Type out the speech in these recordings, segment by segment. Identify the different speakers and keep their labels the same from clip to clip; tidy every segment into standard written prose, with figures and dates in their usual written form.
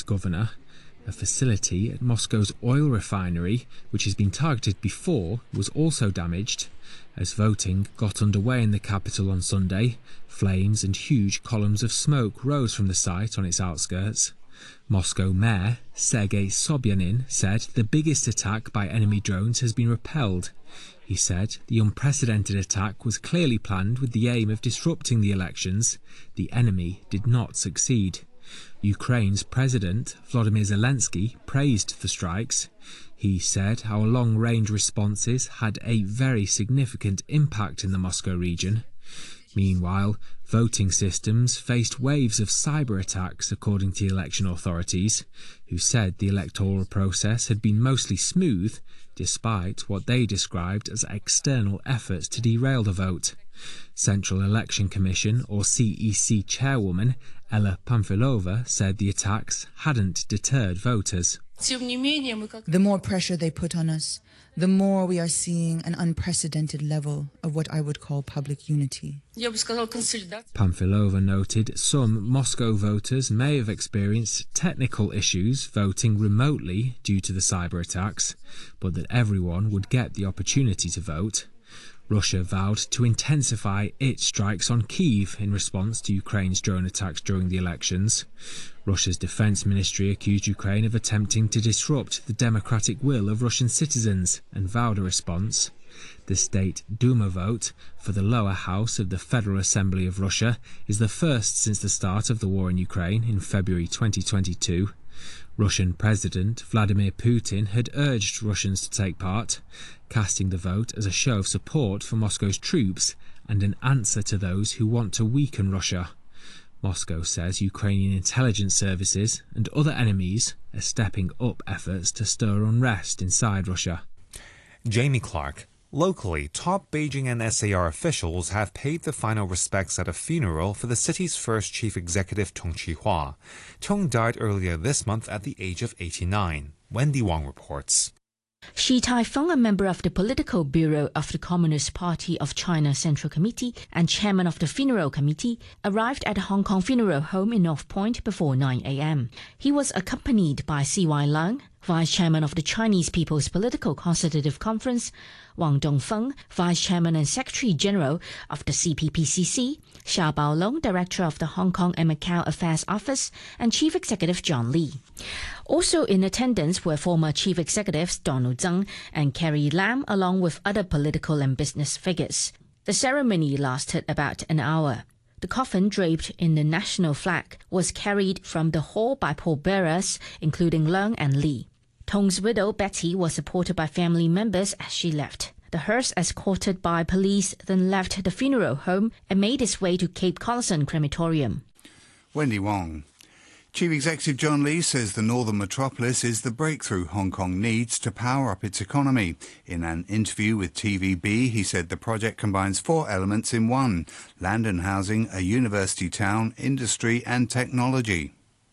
Speaker 1: governor. A facility at Moscow's oil refinery, which has been targeted before, was also damaged. As voting got underway in the capital on Sunday, flames and huge columns of smoke rose from the site on its outskirts. Moscow Mayor Sergei Sobyanin said the biggest attack by enemy drones has been repelled. He said the unprecedented attack was clearly planned with the aim of disrupting the elections. The enemy did not succeed. Ukraine's President Volodymyr Zelensky praised the strikes. He said our long-range responses had a very significant impact in the Moscow region. Meanwhile, voting systems faced waves of cyber attacks, according to election authorities, who said the electoral process had been mostly smooth, despite what they described as external efforts to derail the vote. Central Election Commission, or CEC chairwoman Ella Pamfilova, said the attacks hadn't deterred voters.
Speaker 2: The more pressure they put on us, the more we are seeing an unprecedented level of what I would call public unity.
Speaker 1: Pamfilova noted some Moscow voters may have experienced technical issues voting remotely due to the cyber attacks, but that everyone would get the opportunity to vote. Russia vowed to intensify its strikes on Kyiv in response to Ukraine's drone attacks during the elections. Russia's defense ministry accused Ukraine of attempting to disrupt the democratic will of Russian citizens and vowed a response. The State Duma vote for the lower house of the Federal Assembly of Russia is the first since the start of the war in Ukraine in February 2022. Russian President Vladimir Putin had urged Russians to take part, casting the vote as a show of support for Moscow's troops and an answer to those who want to weaken Russia. Moscow says Ukrainian intelligence services and other enemies are stepping up efforts to stir unrest inside Russia.
Speaker 3: Jamie Clark. Locally, top Beijing and SAR officials have paid the final respects at a funeral for the city's first chief executive Tong Chihua. Tong died earlier this month at the age of 89. Wendy Wong reports.
Speaker 4: Shi Taifeng, a member of the Political Bureau of the Communist Party of China Central Committee and chairman of the funeral committee, arrived at the Hong Kong funeral home in North Point before 9 a.m. He was accompanied by C.Y. Leung, Vice Chairman of the Chinese People's Political Consultative Conference, Wang Dongfeng, Vice Chairman and Secretary General of the CPPCC, Xia Baolong, Director of the Hong Kong and Macau Affairs Office, and Chief Executive John Lee. Also in attendance were former Chief Executives Donald Tsang and Carrie Lam, along with other political and business figures. The ceremony lasted about an hour. The coffin, draped in the national flag, was carried from the hall by pallbearers, including Leung and Lee. Tong's widow, Betty, was supported by family members as she left. The hearse, escorted by police, then left the funeral home and made its way to Cape Collison Crematorium.
Speaker 5: Wendy Wong. Chief Executive John Lee says the northern metropolis is the breakthrough Hong Kong needs to power up its economy. In an interview with TVB, he said the project combines 4 elements in one: land and housing, a university town, industry and technology.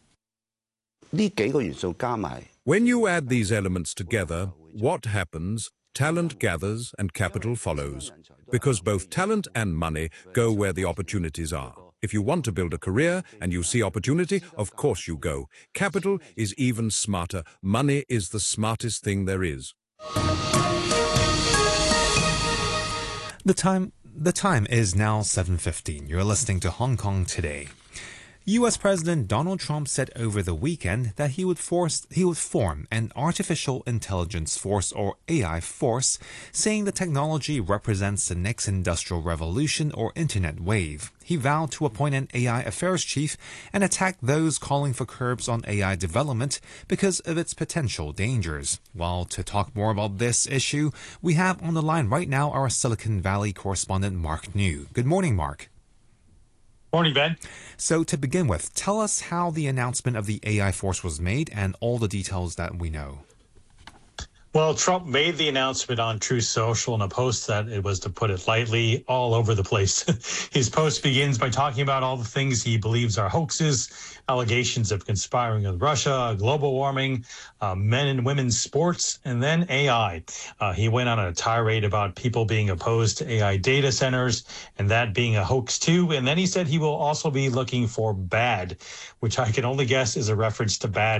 Speaker 6: When you add these elements together, what happens? Talent gathers and capital follows, because both talent and money go where the opportunities are. If you want to build a career and you see opportunity, of course you go. Capital is even smarter. Money is the smartest thing there is.
Speaker 3: The time is now 7:15. You're listening to Hong Kong Today. U.S. President Donald Trump said over the weekend that he would form an artificial intelligence force, or AI force, saying the technology represents the next industrial revolution or internet wave. He vowed to appoint an AI affairs chief and attack those calling for curbs on AI development because of its potential dangers. Well, to talk more about this issue, we have on the line right now our Silicon Valley correspondent Mark New. Good morning, Mark.
Speaker 7: Morning, Ben.
Speaker 3: So to begin with, tell us how the announcement of the AI force was made and all the details that we know.
Speaker 7: Well, Trump made the announcement on Truth Social in a post that, it was, to put it lightly, all over the place. His post begins by talking about all the things he believes are hoaxes, allegations of conspiring with Russia, global warming, men and women's sports, and then AI. He went on a tirade about people being opposed to AI data centers and that being a hoax too. And then he said he will also be looking for BAD, which I can only guess is a reference to bad